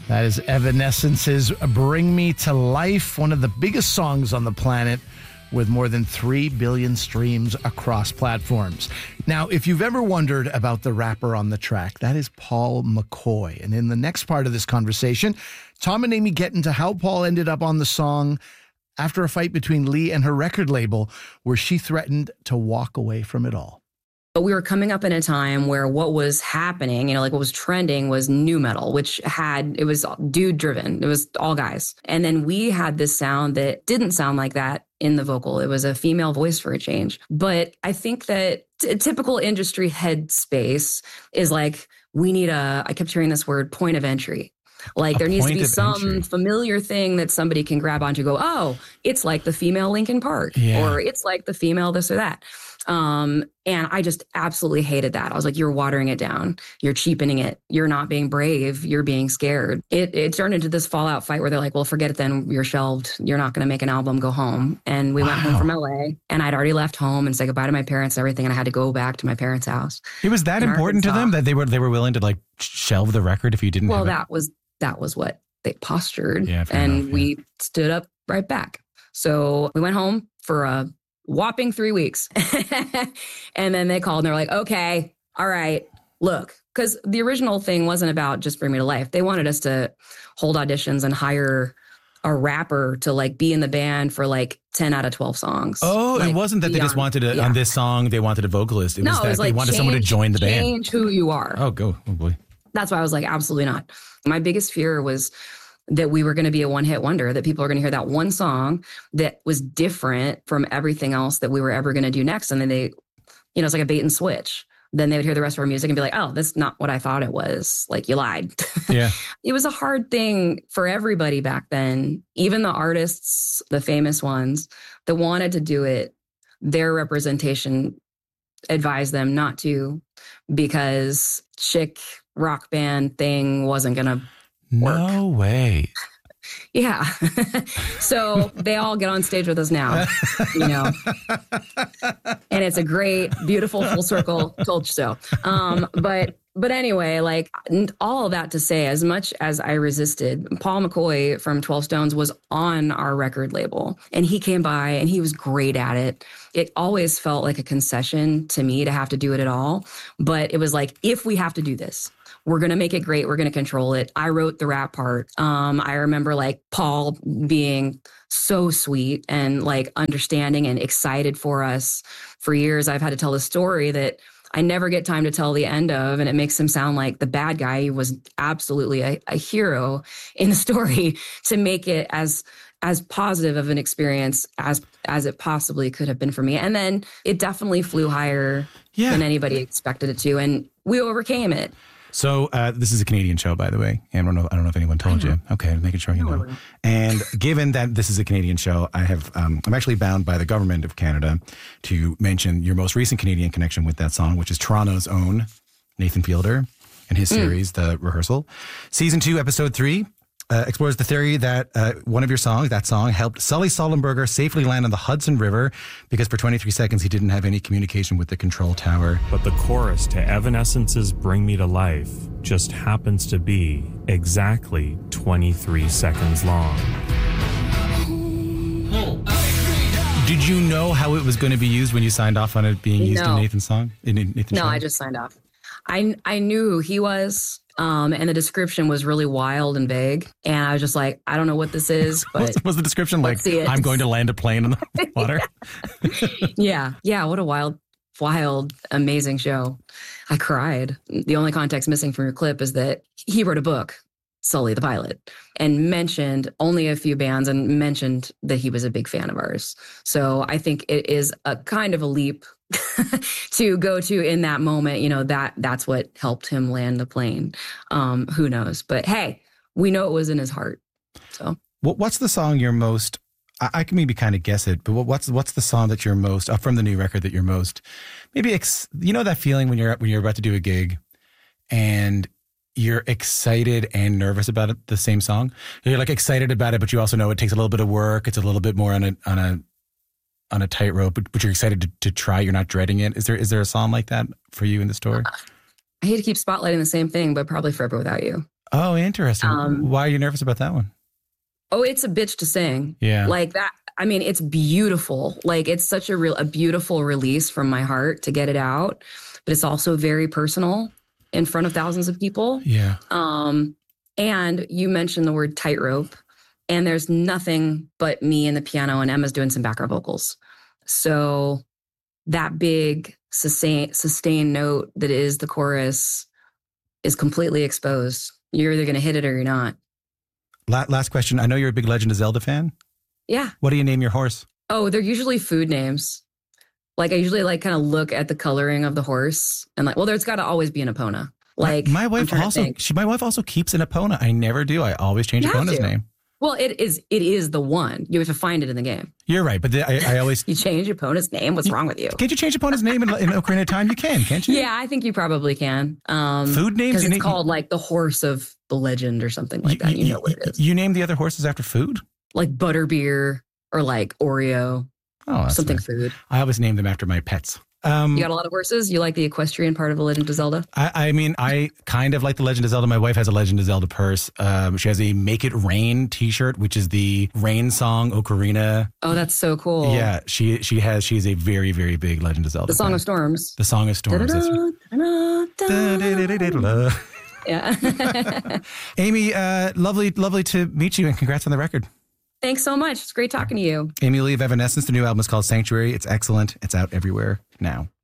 That is Evanescence's Bring Me to Life, one of the biggest songs on the planet with more than 3 billion streams across platforms. Now, if you've ever wondered about the rapper on the track, that is Paul McCoy. And in the next part of this conversation, Tom and Amy get into how Paul ended up on the song after a fight between Lee and her record label, where she threatened to walk away from it all. But we were coming up in a time where what was happening, like what was trending was nu metal, which it was dude driven. It was all guys. And then we had this sound that didn't sound like that in the vocal. It was a female voice for a change. But I think that typical industry headspace is like, I kept hearing this word, point of entry. Like there needs to be some familiar thing that somebody can grab onto, go, oh, it's like the female Linkin Park, or it's like the female this or that. And I just absolutely hated that. I was like, you're watering it down. You're cheapening it. You're not being brave. You're being scared. It turned into this fallout fight where they're like, well, forget it then. You're shelved. You're not going to make an album. Go home. And we went home from LA, and I'd already left home and said goodbye to my parents and everything. And I had to go back to my parents' house. It was that important to them that they were willing to like shelve the record if you didn't have it? That was what they postured. And we stood up right back. So we went home for a whopping 3 weeks. And then they called and they're like, okay, all right, look, because the original thing wasn't about just Bring Me to Life. They wanted us to hold auditions and hire a rapper to like be in the band for like 10 out of 12 songs. Oh, like, it wasn't that they just wanted on this song, they wanted a vocalist. It was like they wanted someone to join the band. Change who you are. Oh boy. That's why I was like, absolutely not. My biggest fear was that we were going to be a one-hit wonder, that people are going to hear that one song that was different from everything else that we were ever going to do next. And then they, it's like a bait and switch. Then they would hear the rest of our music and be like, oh, that's not what I thought it was. Like, you lied. Yeah. It was a hard thing for everybody back then. Even the artists, the famous ones that wanted to do it, their representation advised them not to, because chick rock band thing wasn't going to work. No way. Yeah. So they all get on stage with us now, and it's a great, beautiful full circle culture show. But anyway, like all of that to say, as much as I resisted, Paul McCoy from 12 Stones was on our record label, and he came by and he was great at it. It always felt like a concession to me to have to do it at all. But it was like, if we have to do this, we're going to make it great. We're going to control it. I wrote the rap part. I remember like Paul being so sweet and like understanding and excited for us. For years, I've had to tell the story that I never get time to tell the end of, and it makes him sound like the bad guy. He was absolutely a hero in the story to make it as positive of an experience as it possibly could have been for me. And then it definitely flew higher than anybody expected it to, and we overcame it. So this is a Canadian show, by the way. And I don't know if anyone told you. Okay, making sure you know. And given that this is a Canadian show, I'm actually bound by the government of Canada to mention your most recent Canadian connection with that song, which is Toronto's own Nathan Fielder and his series, The Rehearsal. Season 2, Episode 3 explores the theory that one of your songs, that song, helped Sully Sullenberger safely land on the Hudson River because for 23 seconds he didn't have any communication with the control tower. But the chorus to Evanescence's Bring Me to Life just happens to be exactly 23 seconds long. Did you know how it was going to be used when you signed off on it being used in Nathan's song? I just signed off. I knew who he was. And the description was really wild and vague. And I was just like, I don't know what this is. But was the description like, I'm going to land a plane in the water? Yeah. What a wild, amazing show. I cried. The only context missing from your clip is that he wrote a book, Sully the Pilot, and mentioned only a few bands and mentioned that he was a big fan of ours. So I think it is a kind of a leap to go to in that moment, that's what helped him land the plane. Who knows? But hey, we know it was in his heart. So what's the song you're most, I can maybe kind of guess it, but what's the song that you're most from the new record that you're most maybe, that feeling when you're about to do a gig and you're excited and nervous about it, the same song? You're like excited about it, but you also know it takes a little bit of work. It's a little bit more on a tightrope, but you're excited to try. You're not dreading it. Is there a song like that for you in the story? I hate to keep spotlighting the same thing, but probably Forever Without You. Oh, interesting. Why are you nervous about that one? Oh, it's a bitch to sing. Yeah. Like that. I mean, it's beautiful. Like it's such a beautiful release from my heart to get it out, but it's also very personal in front of thousands of people. Yeah. And you mentioned the word tightrope, and there's nothing but me and the piano, and Emma's doing some background vocals. So that big sustained note that is the chorus is completely exposed. You're either going to hit it or you're not. Last question. I know you're a big Legend of Zelda fan. Yeah. What do you name your horse? Oh, they're usually food names. Like I usually like kind of look at the coloring of the horse and like, well, there's got to always be an Epona. Like my wife also keeps an Epona. I never do. I always change Epona's name. Well, it is the one. You have to find it in the game. You're right, but I always you change Epona's name. What's wrong with you? Can't you change Epona's name in Ocarina of Time? You can, can't you? Yeah, I think you probably can. Food names? Because it's called like the horse of the legend or something like that. You know what it is. You name the other horses after food? Like Butterbeer or like Oreo. Oh, something nice. Food. I always name them after my pets. You got a lot of horses? You like the equestrian part of The Legend of Zelda? I mean, I kind of like The Legend of Zelda. My wife has a Legend of Zelda purse. She has a Make It Rain t-shirt, which is the rain song Ocarina. Oh, that's so cool. Yeah, she is a very, very big Legend of Zelda. The Song of Storms. The Song of Storms. Yeah. Amy, lovely to meet you, and congrats on the record. Thanks so much. It's great talking to you. Amy Lee of Evanescence. The new album is called Sanctuary. It's excellent. It's out everywhere now.